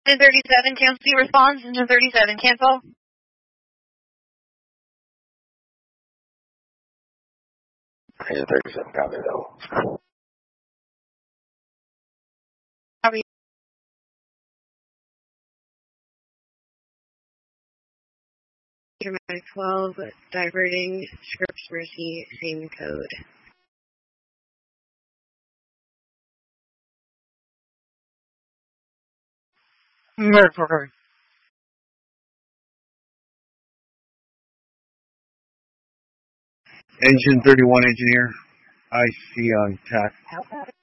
1037, cancel response. 1037, cancel. Engine 37, copy though. Copy. Dramatic 12, diverting, scripts mercy, same code. Recording. Engine 31 engineer, IC on TAC.